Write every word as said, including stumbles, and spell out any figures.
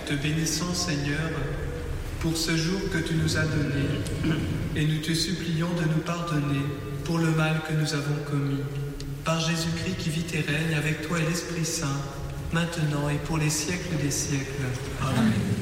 te bénissons, Seigneur, pour ce jour que tu nous as donné, et nous te supplions de nous pardonner pour le mal que nous avons commis. Par Jésus-Christ qui vit et règne avec toi et l'Esprit Saint, maintenant et pour les siècles des siècles. Amen.